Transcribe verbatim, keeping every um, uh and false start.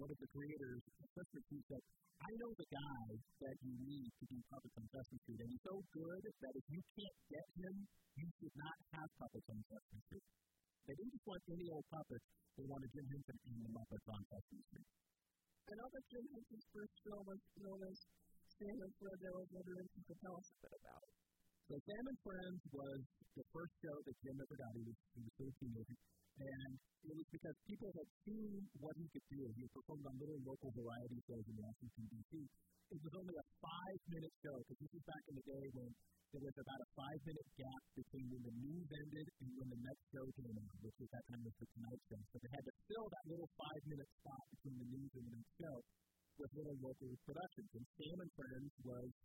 one of the creators of Sesame Street said, I know the guy that you need to do puppets on Sesame Street, and he's so good that if you can't get him, you should not have puppets on Sesame Street. They didn't just want any old puppets, they wanted Jim Henson and the Muppets on Sesame Street. I know that Jim Henson's first show was known as Sam and Fred. There was another instance to tell us a bit about it. So Sam and Friends was the first show that Jim ever got. He was, he was still a teenager. And it was because people had seen what he could do. He performed on little local variety shows in Washington, D C. It was only a five-minute show, because this was back in the day when there was about a five-minute gap between when the news ended and when the next show came on, which at that time was the Tonight Show. So they had to fill that little five-minute spot between the news and the next show with little local productions. And Sam and Friends was